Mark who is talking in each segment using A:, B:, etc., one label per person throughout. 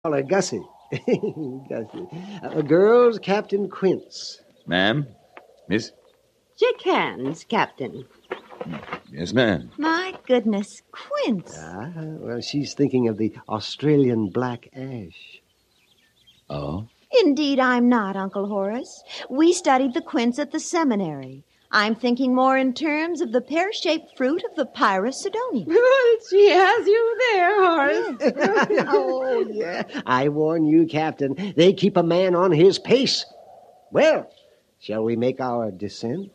A: Call her Gussie. Gussie. Girls, Captain Quince.
B: Ma'am? Miss?
C: Shake hands, Captain.
B: Yes, ma'am.
C: My goodness, Quince.
A: Well, she's thinking of the Australian black ash.
B: Oh?
C: Indeed, I'm not, Uncle Horace. We studied the quince at the seminary. I'm thinking more in terms of the pear-shaped fruit of the Pyrus Sidonium.
D: She has you there, Horace.
A: Oh, yeah. I warn you, Captain, they keep a man on his pace. Well, shall we make our descent?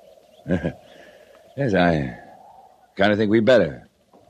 B: Yes, I kind of think we better.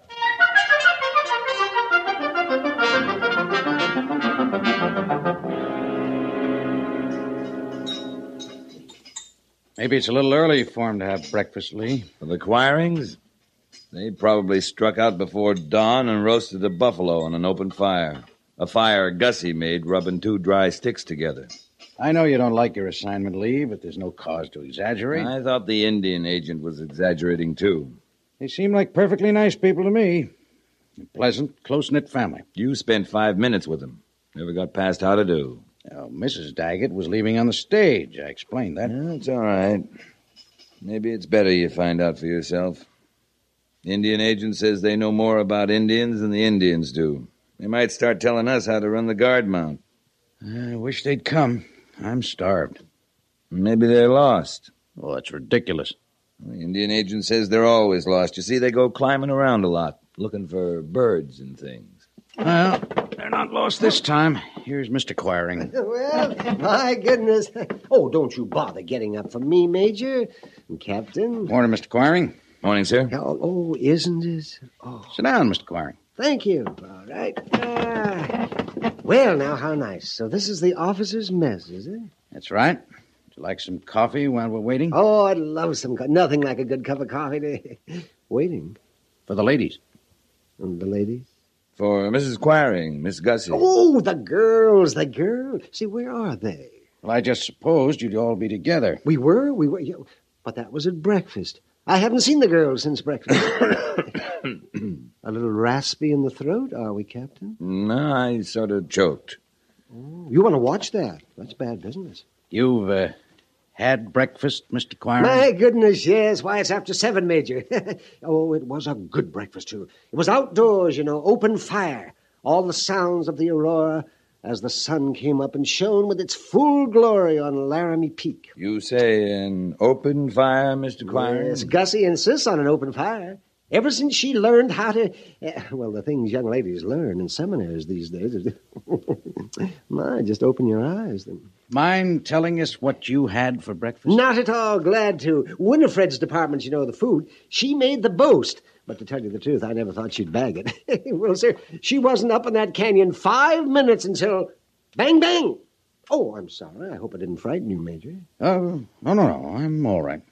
E: Maybe it's a little early for him to have breakfast, Lee.
B: For the Quirings, they probably struck out before dawn and roasted a buffalo on an open fire. A fire Gussie made rubbing two dry sticks together.
E: I know you don't like your assignment, Lee, but there's no cause to exaggerate.
B: I thought the Indian agent was exaggerating, too.
E: They seem like perfectly nice people to me. A pleasant, close-knit family.
B: You spent 5 minutes with them. Never got past how to do.
E: Mrs. Daggett was leaving on the stage. I explained that.
B: That's all right. Maybe it's better you find out for yourself. Indian agent says they know more about Indians than the Indians do. They might start telling us how to run the guard mount.
E: I wish they'd come. I'm starved.
B: Maybe they're lost.
E: Oh, that's ridiculous.
B: The Indian agent says they're always lost. You see, they go climbing around a lot, looking for birds and things.
E: Well, they're not lost this time. Here's Mr. Quiring.
A: Well, my goodness. Oh, don't you bother getting up for me, Major and Captain.
E: Morning, Mr. Quiring.
B: Morning, sir.
A: Oh, isn't it? Oh,
E: Sit down, Mr. Quiring.
A: thank you. All right. Well, now, how nice. So this is the officers' mess, is it?
E: That's right. Would you like some coffee while we're waiting?
A: Oh, I'd love some nothing like a good cup of coffee. Waiting.
E: For the ladies.
A: And the ladies?
B: For Mrs. Quiring, Miss Gussie.
A: Oh, the girls. See, where are they?
E: Well, I just supposed you'd all be together.
A: We were. Yeah, but that was at breakfast. I haven't seen the girls since breakfast. A little raspy in the throat, are we, Captain?
B: No, I sort of choked.
A: Oh, you want to watch that? That's bad business.
E: You've had breakfast, Mr. Quiring?
A: My goodness, yes. Why, it's after 7, Major. Oh, it was a good breakfast, too. It was outdoors, open fire. All the sounds of the aurora as the sun came up and shone with its full glory on Laramie Peak.
B: You say an open fire, Mr. Quiring?
A: Yes, Gussie insists on an open fire. Ever since she learned how to... well, the things young ladies learn in seminaries these days is... My, just open your eyes.
E: Mind telling us what you had for breakfast?
A: Not at all. Glad to. Winifred's department, the food. She made the boast. But to tell you the truth, I never thought she'd bag it. Well, sir, she wasn't up in that canyon 5 minutes until... Bang, bang! Oh, I'm sorry. I hope I didn't frighten you, Major.
E: Oh, no. I'm all right.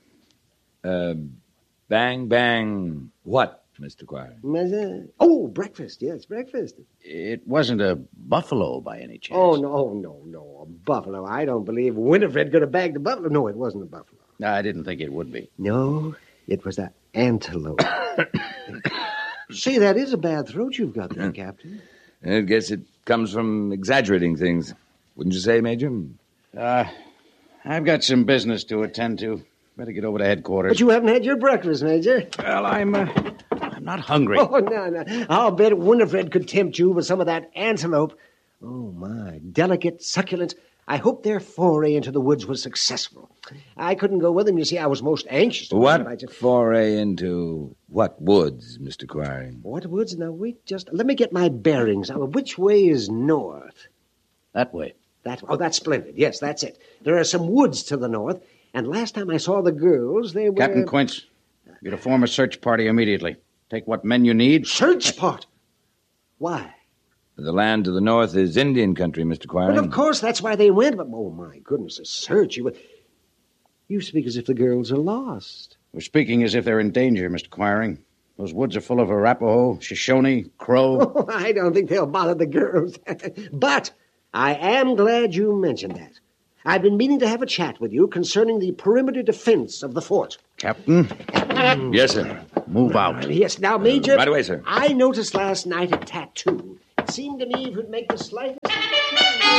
B: Bang, bang. What, Mr. Quiring?
A: Oh, breakfast. Yes, breakfast.
E: It wasn't a buffalo by any chance.
A: Oh, no. A buffalo. I don't believe Winifred could have bagged a buffalo. No, it wasn't a buffalo.
E: I didn't think it would be.
A: No, it was an antelope. See, that is a bad throat you've got there, Captain.
B: I guess it comes from exaggerating things. Wouldn't you say, Major?
E: I've got some business to attend to. Better get over to headquarters.
A: But you haven't had your breakfast, Major.
E: Well, I'm not hungry.
A: Oh, no. I'll bet Winifred could tempt you with some of that antelope. Oh, my. Delicate, succulent. I hope their foray into the woods was successful. I couldn't go with them. You see, I was most anxious to...
B: What foray into what woods, Mr. Quiring?
A: What woods? Now, wait, let me get my bearings. Now, which way is north?
E: That way.
A: That's splendid. Yes, that's it. There are some woods to the north, and last time I saw the girls, they were...
E: Captain Quince, you're to form a search party immediately. Take what men you need.
A: Search party? Why?
B: The land to the north is Indian country, Mr. Quiring.
A: Well, of course, that's why they went, but, oh, my goodness, a search. You speak as if the girls are lost.
E: We're speaking as if they're in danger, Mr. Quiring. Those woods are full of Arapaho, Shoshone, Crow.
A: Oh, I don't think they'll bother the girls. But I am glad you mentioned that. I've been meaning to have a chat with you concerning the perimeter defense of the fort.
E: Captain?
B: Yes, sir.
E: Move out.
A: Yes, now, Major...
B: right away, sir.
A: I noticed last night a tattoo It seemed to me if it would make the slightest...